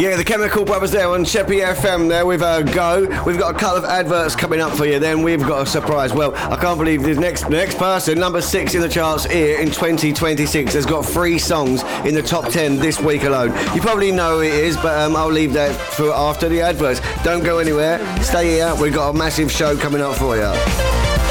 Yeah, the Chemical Brothers there on Sheppy FM there with Go. We've got a couple of adverts coming up for you. Then we've got a surprise. Well, I can't believe the next person, number 6 in the charts here in 2026, has got 3 songs in the top 10 this week alone. You probably know who it is, but I'll leave that for after the adverts. Don't go anywhere. Stay here. We've got a massive show coming up for you.